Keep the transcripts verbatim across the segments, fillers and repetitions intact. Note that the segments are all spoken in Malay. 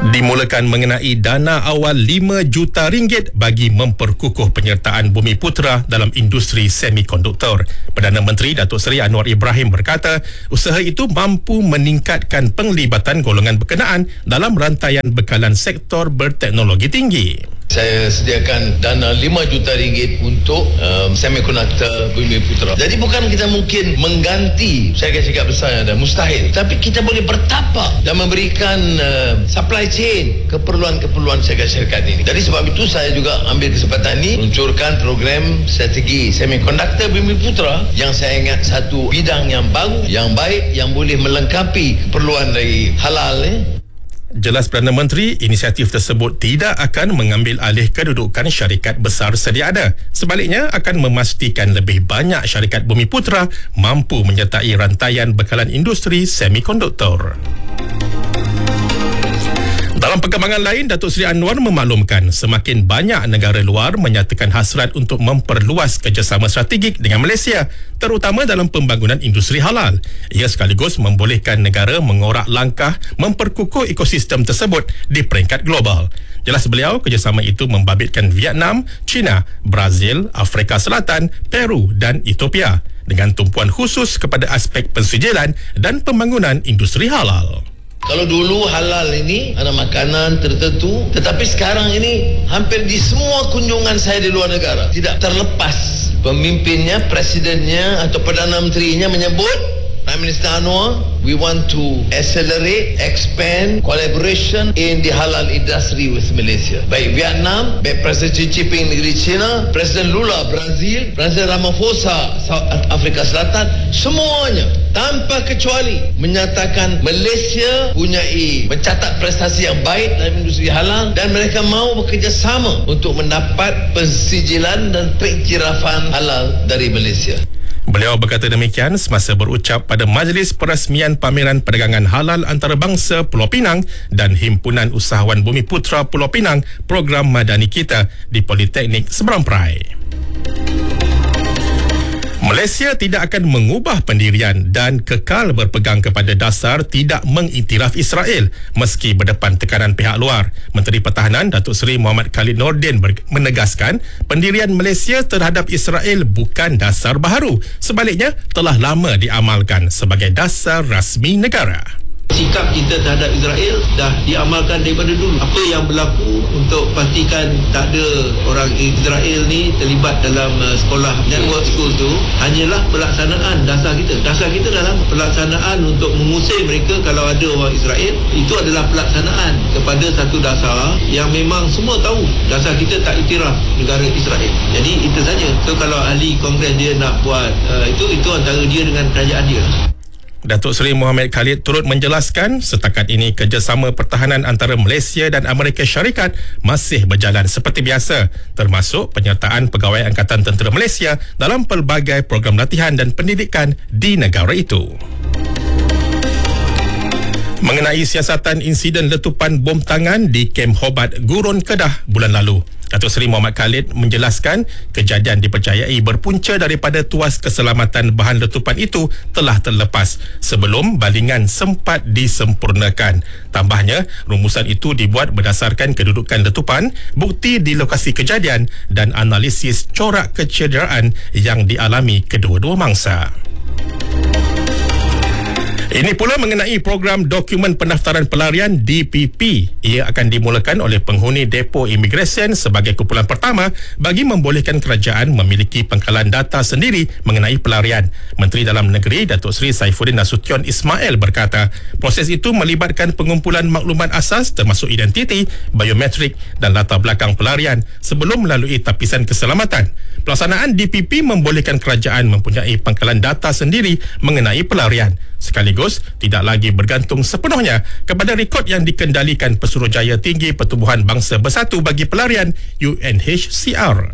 Dimulakan mengenai dana awal lima juta ringgit bagi memperkukuh penyertaan Bumiputera dalam industri semikonduktor. Perdana Menteri Datuk Seri Anwar Ibrahim berkata, usaha itu mampu meningkatkan penglibatan golongan berkenaan dalam rantaian bekalan sektor berteknologi tinggi. Saya sediakan dana lima juta ringgit untuk um, semikonduktor Bumiputera. Jadi bukan kita mungkin mengganti syarikat-syarikat besar yang ada, mustahil. Tapi kita boleh bertapak dan memberikan uh, supply chain keperluan-keperluan syarikat-syarikat ini. Jadi sebab itu saya juga ambil kesempatan ini meluncurkan program strategi semikonduktor Bumiputera yang saya ingat satu bidang yang baru, yang baik, yang boleh melengkapi keperluan dari halal. Eh. Jelas Perdana Menteri, inisiatif tersebut tidak akan mengambil alih kedudukan syarikat besar sedia ada. Sebaliknya, akan memastikan lebih banyak syarikat Bumiputera mampu menyertai rantaian bekalan industri semikonduktor. Dalam perkembangan lain, Datuk Seri Anwar memaklumkan semakin banyak negara luar menyatakan hasrat untuk memperluas kerjasama strategik dengan Malaysia, terutama dalam pembangunan industri halal. Ia sekaligus membolehkan negara mengorak langkah memperkukuh ekosistem tersebut di peringkat global. Jelas beliau, kerjasama itu membabitkan Vietnam, China, Brazil, Afrika Selatan, Peru dan Ethiopia dengan tumpuan khusus kepada aspek pensijilan dan pembangunan industri halal. Kalau dulu halal ini ada makanan tertentu, tetapi sekarang ini hampir di semua kunjungan saya di luar negara, tidak terlepas pemimpinnya, presidennya atau Perdana Menterinya menyebut, Prime Minister Anwar, we want to accelerate, expand collaboration in the halal industry with Malaysia. Baik Vietnam, baik Presiden Xi Jinping negeri China, Presiden Lula Brazil, Presiden Ramaphosa South Afrika Selatan, semuanya tanpa kecuali menyatakan Malaysia punyai mencatat prestasi yang baik dalam industri halal dan mereka mahu bekerjasama untuk mendapat pensijilan dan pengiktirafan halal dari Malaysia. Beliau berkata demikian semasa berucap pada Majlis Perasmian Pameran Perdagangan Halal Antarabangsa Pulau Pinang dan Himpunan Usahawan Bumiputera Pulau Pinang Program Madani Kita di Politeknik Seberang Perai. Malaysia tidak akan mengubah pendirian dan kekal berpegang kepada dasar tidak mengiktiraf Israel meski berdepan tekanan pihak luar. Menteri Pertahanan Datuk Seri Muhammad Khalid Nordin menegaskan pendirian Malaysia terhadap Israel bukan dasar baharu, sebaliknya telah lama diamalkan sebagai dasar rasmi negara. Sikap kita terhadap Israel dah diamalkan daripada dulu. Apa yang berlaku untuk pastikan tak ada orang Israel ni terlibat dalam uh, sekolah network school tu hanyalah pelaksanaan dasar kita. Dasar kita dalam pelaksanaan untuk mengusir mereka kalau ada orang Israel. Itu adalah pelaksanaan kepada satu dasar yang memang semua tahu. Dasar kita tak iktiraf negara Israel. Jadi itu saja. So kalau ahli Kongres dia nak buat uh, itu itu antara dia dengan kerajaan dia. Datuk Seri Muhammad Khalid turut menjelaskan setakat ini kerjasama pertahanan antara Malaysia dan Amerika Syarikat masih berjalan seperti biasa, termasuk penyertaan pegawai Angkatan Tentera Malaysia dalam pelbagai program latihan dan pendidikan di negara itu. Mengenai siasatan insiden letupan bom tangan di Kem Hobart, Gurun, Kedah bulan lalu, Datuk Seri Muhammad Khalid menjelaskan kejadian dipercayai berpunca daripada tuas keselamatan bahan letupan itu telah terlepas sebelum balingan sempat disempurnakan. Tambahnya, rumusan itu dibuat berdasarkan kedudukan letupan, bukti di lokasi kejadian dan analisis corak kecederaan yang dialami kedua-dua mangsa. Ini pula mengenai program dokumen pendaftaran pelarian D P P. Ia akan dimulakan oleh penghuni depo imigresen sebagai kumpulan pertama bagi membolehkan kerajaan memiliki pengkalan data sendiri mengenai pelarian. Menteri Dalam Negeri Datuk Seri Saifuddin Nasution Ismail berkata, proses itu melibatkan pengumpulan maklumat asas termasuk identiti, biometrik dan latar belakang pelarian sebelum melalui tapisan keselamatan. Pelaksanaan D P P membolehkan kerajaan mempunyai pengkalan data sendiri mengenai pelarian, sekaligus tidak lagi bergantung sepenuhnya kepada rekod yang dikendalikan Pesuruhjaya Tinggi Pertubuhan Bangsa Bersatu bagi Pelarian U N H C R.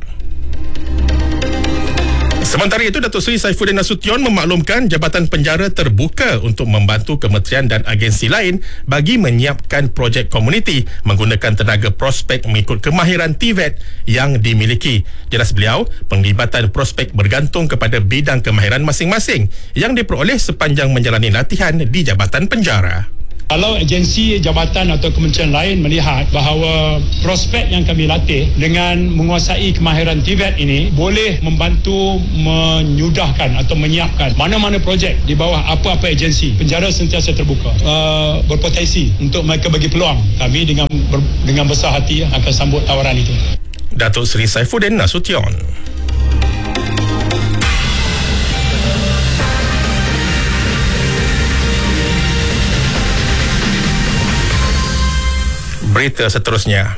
Sementara itu, Datuk Seri Saifuddin Nasution memaklumkan Jabatan Penjara terbuka untuk membantu kementerian dan agensi lain bagi menyiapkan projek komuniti menggunakan tenaga prospek mengikut kemahiran T V E T yang dimiliki. Jelas beliau, penglibatan prospek bergantung kepada bidang kemahiran masing-masing yang diperoleh sepanjang menjalani latihan di Jabatan Penjara. Kalau agensi, jabatan atau kementerian lain melihat bahawa prospek yang kami latih dengan menguasai kemahiran T V E T ini boleh membantu menyudahkan atau menyiapkan mana-mana projek di bawah apa-apa agensi, penjara sentiasa terbuka, uh, berpotensi untuk mereka bagi peluang. Kami dengan ber, dengan besar hati akan sambut tawaran itu. Datuk Seri Saifuddin Nasution. Berita seterusnya.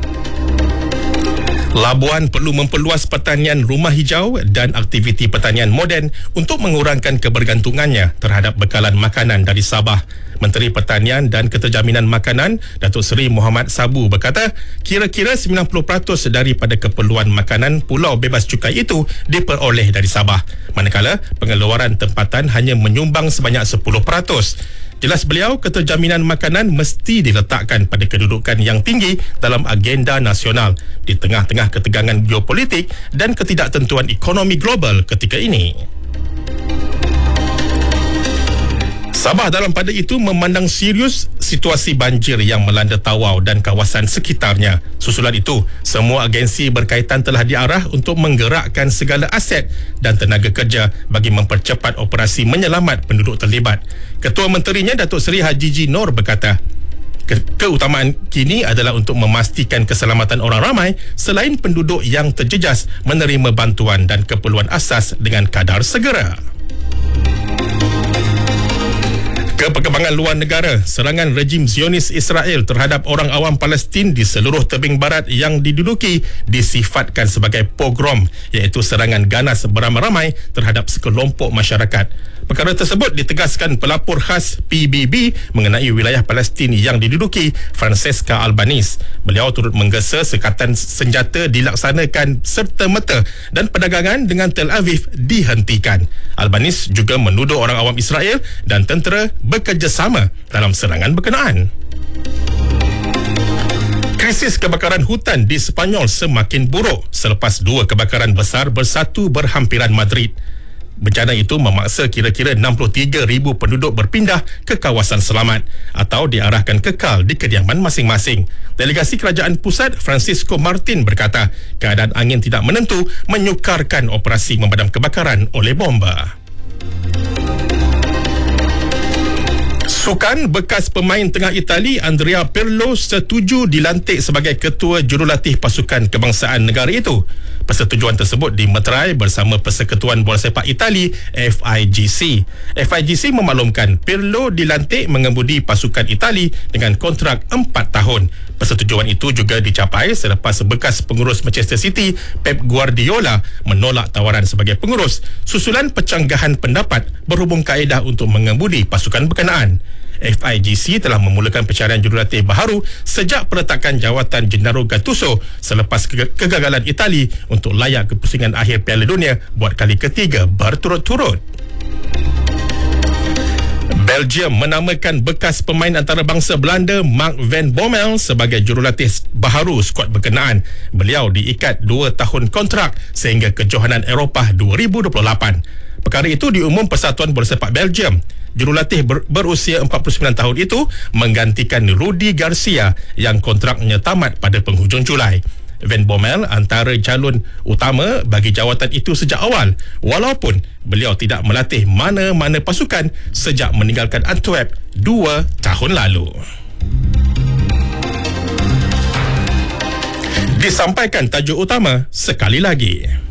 Labuan perlu memperluas pertanian rumah hijau dan aktiviti pertanian moden untuk mengurangkan kebergantungannya terhadap bekalan makanan dari Sabah. Menteri Pertanian dan Keterjaminan Makanan Datuk Seri Muhammad Sabu berkata, kira-kira sembilan puluh peratus daripada keperluan makanan Pulau Bebas Cukai itu diperoleh dari Sabah, manakala pengeluaran tempatan hanya menyumbang sebanyak sepuluh peratus. Jelas beliau, keterjaminan makanan mesti diletakkan pada kedudukan yang tinggi dalam agenda nasional di tengah-tengah ketegangan geopolitik dan ketidaktentuan ekonomi global ketika ini. Sabah dalam pada itu memandang serius situasi banjir yang melanda Tawau dan kawasan sekitarnya. Susulan itu, semua agensi berkaitan telah diarah untuk menggerakkan segala aset dan tenaga kerja bagi mempercepat operasi menyelamat penduduk terlibat. Ketua Menterinya Datuk Seri Haji G. Noor berkata, Ke- keutamaan kini adalah untuk memastikan keselamatan orang ramai selain penduduk yang terjejas menerima bantuan dan keperluan asas dengan kadar segera. Ke perkembangan luar negara, serangan rejim Zionis Israel terhadap orang awam Palestin di seluruh tebing barat yang diduduki disifatkan sebagai pogrom, iaitu serangan ganas beramai-ramai terhadap sekelompok masyarakat. Perkara tersebut ditegaskan pelapor khas P B B mengenai wilayah Palestin yang diduduki, Francesca Albanese. Beliau turut menggesa sekatan senjata dilaksanakan serta-merta dan perdagangan dengan Tel Aviv dihentikan. Albanese juga menuduh orang awam Israel dan tentera bekerjasama dalam serangan berkenaan. Krisis kebakaran hutan di Sepanyol semakin buruk selepas dua kebakaran besar bersatu berhampiran Madrid. Bencana itu memaksa kira-kira enam puluh tiga ribu penduduk berpindah ke kawasan selamat atau diarahkan kekal di kediaman masing-masing. Delegasi Kerajaan Pusat Francisco Martin berkata, keadaan angin tidak menentu menyukarkan operasi memadam kebakaran oleh bomba. Sukan bekas pemain tengah Itali Andrea Pirlo setuju dilantik sebagai ketua jurulatih pasukan kebangsaan negara itu. Persetujuan tersebut dimeterai bersama Persekutuan Bola Sepak Itali F I G C. F I G C memaklumkan Pirlo dilantik mengemudi pasukan Itali dengan kontrak empat tahun. Persetujuan itu juga dicapai selepas bekas pengurus Manchester City Pep Guardiola menolak tawaran sebagai pengurus susulan pecanggahan pendapat berhubung kaedah untuk mengemudi pasukan berkenaan. F I G C telah memulakan pencarian jurulatih baharu sejak peletakan jawatan Gennaro Gattuso selepas ke- kegagalan Itali untuk layak ke pusingan akhir Piala Dunia buat kali ketiga berturut-turut. Belgium menamakan bekas pemain antarabangsa Belanda Mark van Bommel sebagai jurulatih baharu skuad berkenaan. Beliau diikat dua tahun kontrak sehingga kejohanan Eropah dua ribu dua puluh lapan. Perkara itu diumum Persatuan Bola Sepak Belgium. Jurulatih ber, berusia empat puluh sembilan tahun itu menggantikan Rudi Garcia yang kontraknya tamat pada penghujung Julai. Van Bommel antara calon utama bagi jawatan itu sejak awal, walaupun beliau tidak melatih mana-mana pasukan sejak meninggalkan Antwerp dua tahun lalu. Disampaikan tajuk utama sekali lagi.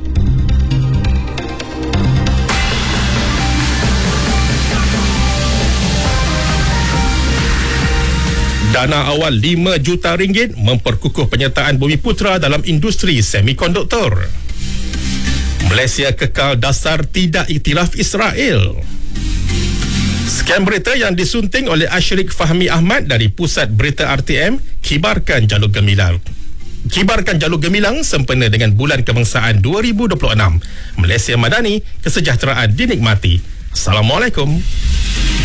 Dana awal lima juta ringgit memperkukuh penyertaan Bumiputera dalam industri semikonduktor. Malaysia kekal dasar tidak iktiraf Israel. Sekian berita yang disunting oleh Ashrik Fahmi Ahmad dari Pusat Berita R T M, kibarkan jalur gemilang. Kibarkan jalur gemilang sempena dengan Bulan Kebangsaan dua ribu dua puluh enam. Malaysia Madani, kesejahteraan dinikmati. Assalamualaikum.